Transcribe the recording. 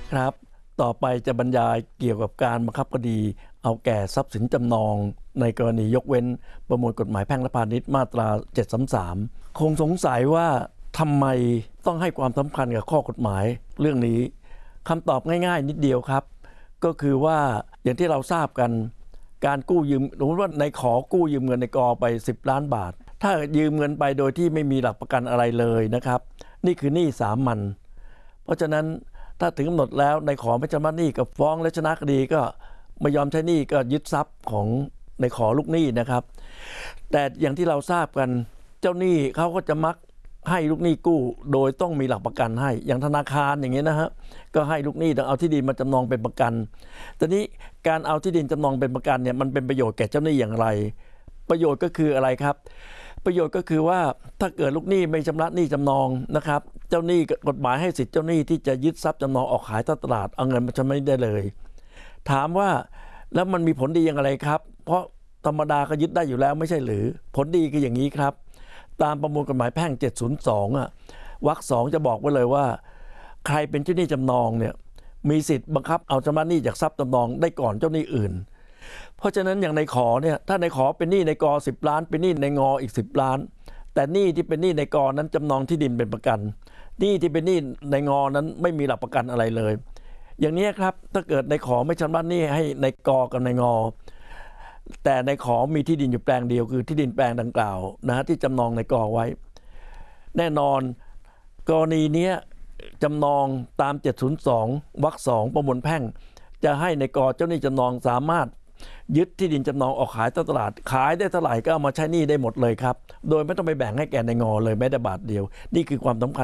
ครับต่อไปจะบรรยายเกี่ยวกับการบังคับคดีเอาแก่ทรัพย์สินจำนองในกรณียกเว้นประมวลกฎหมายแพ่งและพาณิชย์มาตรา733คงสงสัยว่าทำไมต้องให้ความสำคัญกับข้อกฎหมายเรื่องนี้คำตอบง่ายๆนิดเดียวครับก็คือว่าอย่างที่เราทราบกันการกู้ยืมสมมติว่าในขอกู้ยืมเงินในกอไป10 ล้านบาทถ้ายืมเงินไปโดยที่ไม่มีหลักประกันอะไรเลยนะครับนี่คือหนี้สามัญเพราะฉะนั้นถ้าถึงกำหนดแล้วในขอไม่ชำระหนี้กับฟ้องและชนะคดีก็ไม่ยอมใช้หนี้ก็ยึดทรัพย์ของในขอลูกหนี้นะครับแต่อย่างที่เราทราบกันเจ้าหนี้เขาก็จะมักให้ลูกหนี้กู้โดยต้องมีหลักประกันให้อย่างธนาคารอย่างเงี้ยนะฮะก็ให้ลูกหนี้ต้องเอาที่ดินมาจำนองเป็นประกันแต่นี้การเอาที่ดินจำนองเป็นประกันเนี่ยมันเป็นประโยชน์แก่เจ้าหนี้อย่างไรประโยชน์ก็คืออะไรครับประโยชน์ก็คือว่าถ้าเกิดลูกหนี้ไม่ชำระหนี้จำนองนะครับเจ้าหนี้กฎหมายให้สิทธิ์เจ้าหนี้ที่จะยึดทรัพย์จำนองออกขายตลาดเอาเงินมาชำระได้เลยถามว่าแล้วมันมีผลดีอย่างไรครับเพราะธรรมดาก็ยึดได้อยู่แล้วไม่ใช่หรือผลดีคืออย่างนี้ครับตามประมวลกฎหมายแพ่ง702วรรค 2จะบอกไว้เลยว่าใครเป็นเจ้าหนี้จำนองเนี่ยมีสิทธิ์บังคับเอาชำระหนี้จากทรัพย์จำนองได้ก่อนเจ้าหนี้อื่นเพราะฉะนั้นอย่างในขอเนี่ยถ้าในขอเป็นหนี้ในกอ10 ล้านเป็นหนี้ในงออีก10 ล้านแต่หนี้ที่เป็นหนี้ในกอนั้นจำนองที่ดินเป็นประกันหนี้ที่เป็นหนี้ในงอนั้นไม่มีหลักประกันอะไรเลยอย่างนี้ครับถ้าเกิดในขอไม่ชำระหนี้ให้ในกอกับในงอแต่ในขอมีที่ดินอยู่แปลงเดียวคือที่ดินแปลงดังกล่าวนะที่จำนองในกอไว้แน่นอนกรณีนี้จำนองตาม702วรรค 2ประมวลแพ่งจะให้ในกอเจ้าหนี้จำนองสามารถยึดที่ดินจำนองออกขายตลาดขายได้เท่าไหร่ก็เอามาใช้หนี้ได้หมดเลยครับโดยไม่ต้องไปแบ่งให้แก่ในงอเลยแม้แต่บาทเดียวนี่คือความสำคัญ